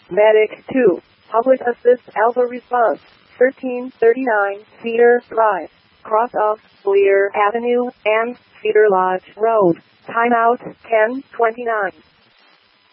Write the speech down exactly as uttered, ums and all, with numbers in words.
Medic two. Public Assist Alpha Response. thirteen thirty-nine Cedar Drive. Cross of Blear Avenue and Cedar Lodge Road. Timeout ten twenty-nine.